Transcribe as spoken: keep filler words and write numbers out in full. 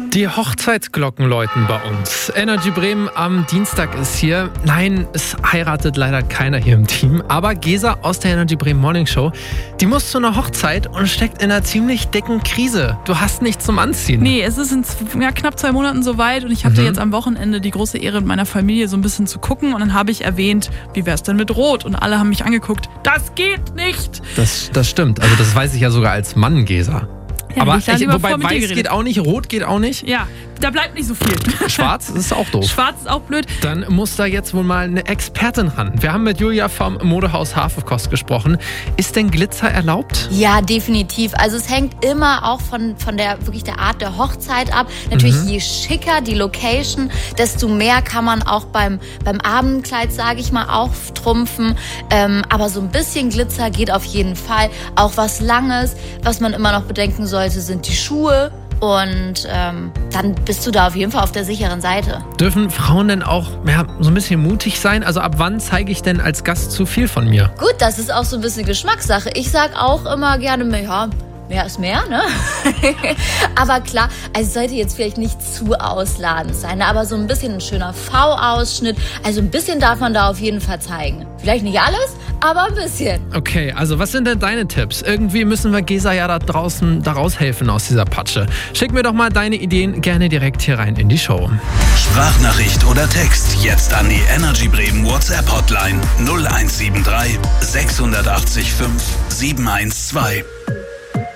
Die Hochzeitsglocken läuten bei uns. Energy Bremen am Dienstag ist hier. Nein, es heiratet leider keiner hier im Team. Aber Gesa aus der Energy Bremen Morning Show, die muss zu einer Hochzeit und steckt in einer ziemlich dicken Krise. Du hast nichts zum Anziehen. Nee, es ist in ja, knapp zwei Monaten soweit und ich hatte Mhm. jetzt am Wochenende die große Ehre, mit meiner Familie so ein bisschen zu gucken. Und dann habe ich erwähnt, wie wär's denn mit Rot? Und alle haben mich angeguckt. Das geht nicht! Das, das stimmt. Also das weiß ich ja sogar als Mann, Gesa. Ja, Aber ich da ich, lieber wobei vor mit dir weiß geredet. geht auch nicht, rot geht auch nicht. Ja, da bleibt nicht so viel. Schwarz ist auch doof. Schwarz ist auch blöd. Dann muss da jetzt wohl mal eine Expertin ran. Wir haben mit Julia vom Modehaus Hafekost gesprochen. Ist denn Glitzer erlaubt? Ja, definitiv. Also es hängt immer auch von, von der wirklich der Art der Hochzeit ab. Natürlich, Mhm. je schicker die Location, desto mehr kann man auch beim, beim Abendkleid, sage ich mal, auftrumpfen. Ähm, aber so ein bisschen Glitzer geht auf jeden Fall. Auch was Langes. Was man immer noch bedenken sollte, sind die Schuhe. Und ähm, dann bist du da auf jeden Fall auf der sicheren Seite. Dürfen Frauen denn auch ja, so ein bisschen mutig sein? Also ab wann zeige ich denn als Gast zu viel von mir? Gut, das ist auch so ein bisschen Geschmackssache. Ich sag auch immer gerne, ja, mehr ist mehr, ne? Aber klar, also sollte jetzt vielleicht nicht zu ausladend sein, ne? Aber so ein bisschen ein schöner V-Ausschnitt. Also ein bisschen darf man da auf jeden Fall zeigen. Vielleicht nicht alles, aber ein bisschen. Okay, also was sind denn deine Tipps? Irgendwie müssen wir Gesa ja da draußen da raushelfen aus dieser Patsche. Schick mir doch mal deine Ideen gerne direkt hier rein in die Show. Sprachnachricht oder Text jetzt an die Energy Bremen WhatsApp Hotline null eins sieben drei sechs acht fünf sieben eins zwei.